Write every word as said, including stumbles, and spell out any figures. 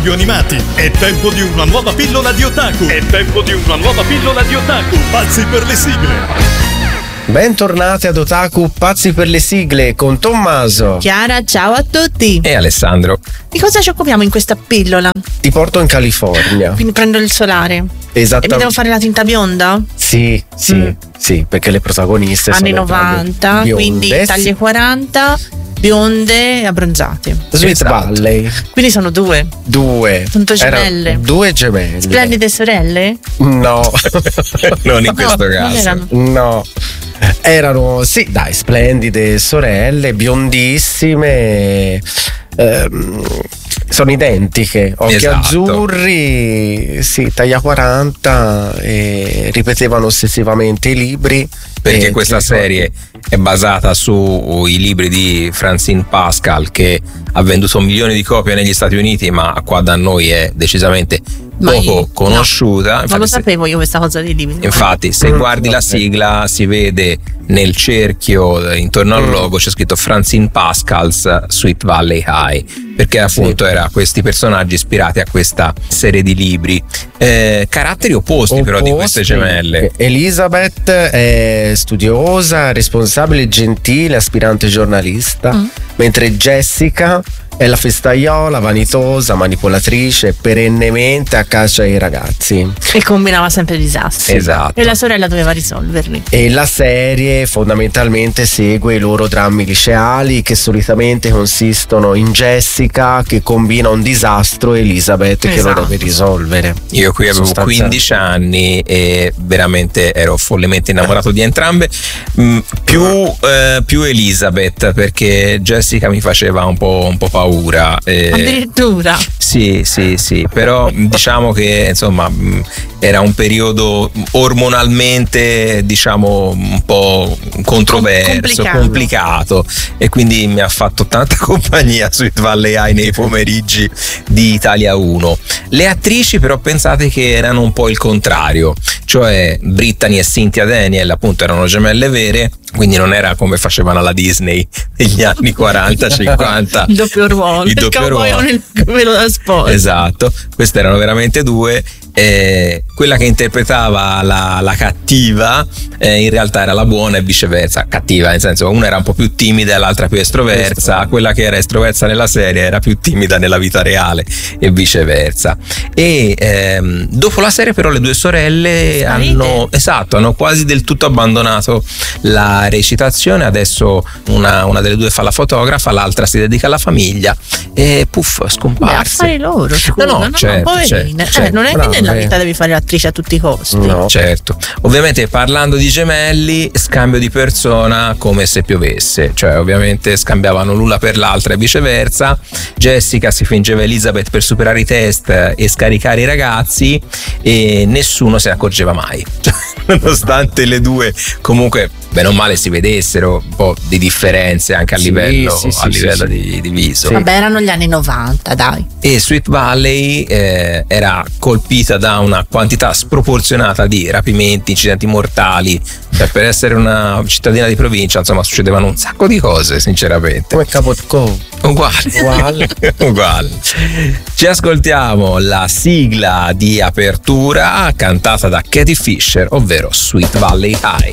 radio animati. È tempo di una nuova pillola di otaku. È tempo di una nuova pillola di otaku. Pazzi per le sigle. Bentornati ad Otaku Pazzi per le sigle con Tommaso, Chiara, ciao a tutti. E Alessandro. Di cosa ci occupiamo in questa pillola? ti porto in California. Quindi prendo il solare. Esattamente. E mi devo fare la tinta bionda? Sì, sì, mm. sì, perché le protagoniste anni sono novanta, bionde. quindi taglie quaranta, bionde e abbronzate. Sweet Esatto. Valley. Quindi sono due. Due. Sono gemelle. Erano due gemelle. Splendide sorelle? No. Non in questo No, non caso. erano. No. Erano, sì, dai, splendide sorelle, biondissime. Ehm, sono identiche, occhi Esatto. azzurri, sì, taglia quaranta, e ripetevano ossessivamente i libri. Perché E questa ti ricordi? serie è basata sui libri di Francine Pascal, che ha venduto milioni di copie negli Stati Uniti, ma qua da noi è decisamente Ma poco io- conosciuta. No, Infatti, non lo se- sapevo io questa cosa dei libri. Infatti, se Mm, guardi la vabbè. sigla, si vede nel cerchio eh, intorno al Mm. logo c'è scritto Francine Pascal's Sweet Valley High, perché appunto Sì. era questi personaggi ispirati a questa serie di libri. Eh, caratteri opposti, però di queste Opposti. gemelle. Elizabeth è studiosa, responsabile, gentile, aspirante giornalista, Mm. mentre Jessica è la festaiola, vanitosa, manipolatrice, perennemente a caccia ai ragazzi. E combinava sempre disastri. Esatto. E la sorella doveva risolverli. E la serie fondamentalmente segue i loro drammi liceali, che solitamente consistono in Jessica che combina un disastro e Elizabeth che lo Esatto. deve risolvere. Io qui avevo Sostanzialmente. quindici anni e veramente ero follemente innamorato di entrambe. Mm, più, eh, più Elizabeth, perché Jessica mi faceva un po', un po' paura. eh, Addirittura. Sì, sì, sì, però diciamo che insomma mh, era un periodo ormonalmente, diciamo, un po' controverso, Complicato. complicato, e quindi mi ha fatto tanta compagnia Sweet Valley High nei pomeriggi di Italia uno. Le attrici però pensate che erano un po' il contrario, cioè Brittany e Cynthia Daniel appunto erano gemelle vere, quindi non era come facevano alla Disney negli anni quaranta cinquanta. Il doppio ruolo. Il doppio cowboy ruolo. con il velo da sposa. Esatto, queste erano veramente due. Eh, quella che interpretava la, la cattiva eh, in realtà era la buona e viceversa. Cattiva nel senso, una era un po' più timida e l'altra più estroversa. Estroversa. Quella che era estroversa nella serie era più timida nella vita reale e viceversa. E ehm, dopo la serie però le due sorelle Sparite. hanno, esatto, hanno quasi del tutto abbandonato la recitazione. Adesso una, una delle due fa la fotografa, l'altra si dedica alla famiglia e puff, Beh, scomparse. affari loro, scusa, No, no, no, certo, poverine. certo, Eh, non è certo. che nella Brave. vita devi fare l'attrice a tutti i costi. No. Certo, ovviamente parlando di gemelli, scambio di persona come se piovesse, cioè ovviamente scambiavano l'una per l'altra e viceversa. Jessica si fingeva Elizabeth per superare i test e scaricare i ragazzi e nessuno se ne accorgeva mai. Nonostante le due comunque bene o male si vedessero un po' di differenze anche a Sì, livello, sì, sì, a sì, livello sì. Di, di viso. Sì. Vabbè, erano gli anni novanta, dai. E Sweet Valley eh, era colpita da una quantità sproporzionata di rapimenti, incidenti mortali. Cioè, per essere una cittadina di provincia, insomma, succedevano un sacco di cose, sinceramente. Come Cabot Cove. Uguale. Uguale. Uguale. Ci ascoltiamo la sigla di apertura cantata da Katie Fisher, ovvero Sweet Valley High.